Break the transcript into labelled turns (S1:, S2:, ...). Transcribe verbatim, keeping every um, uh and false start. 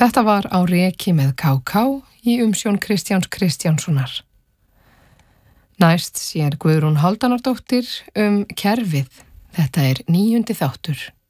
S1: Þetta var Á reki með ká ká í umsjón Kristjáns Kristjánssonar. Næst sér Guðrún Hálfdánardóttir um kerfið. Þetta er níundi þáttur.